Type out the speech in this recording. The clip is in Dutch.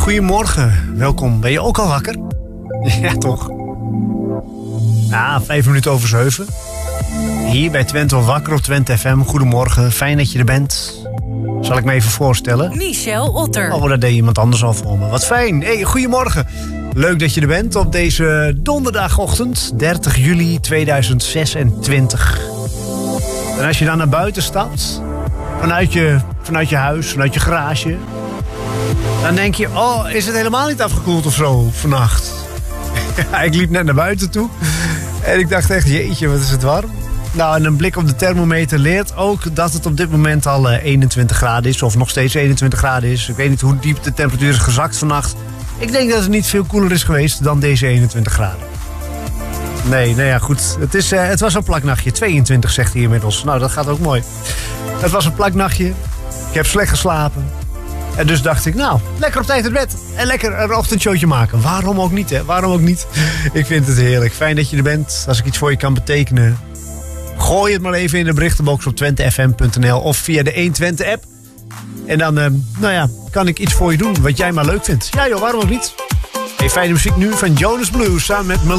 goedemorgen. Welkom. Ben je ook al wakker? Ja, toch? Ja, 7:05. Hier bij Twente Wakker op Twente FM. Goedemorgen, fijn dat je er bent. Zal ik me even voorstellen? Michel Otter. Oh, dat deed iemand anders al voor me. Wat fijn. Hey, goedemorgen. Leuk dat je er bent op deze donderdagochtend, 30 juli 2026. En als je dan naar buiten stapt, vanuit je huis, vanuit je garage, dan denk je, oh, is het helemaal niet afgekoeld of zo vannacht? Ja, ik liep net naar buiten toe en ik dacht echt, jeetje, wat is het warm. Nou, en een blik op de thermometer leert ook dat het op dit moment al 21 graden is, of nog steeds 21 graden is. Ik weet niet hoe diep de temperatuur is gezakt vannacht. Ik denk dat het niet veel koeler is geweest dan deze 21 graden. Nee, nou ja, goed. Het was een plaknachtje. 22 zegt hij inmiddels. Nou, dat gaat ook mooi. Het was een plaknachtje. Ik heb slecht geslapen. En dus dacht ik, nou, lekker op tijd uit bed. En lekker een ochtendshowtje maken. Waarom ook niet, hè? Waarom ook niet? Ik vind het heerlijk. Fijn dat je er bent. Als ik iets voor je kan betekenen, gooi het maar even in de berichtenbox op twentefm.nl of via de 120-app. En dan, nou ja, kan ik iets voor je doen wat jij maar leuk vindt. Ja joh, waarom ook niet? Hey, fijne muziek nu van Jonas Blue samen met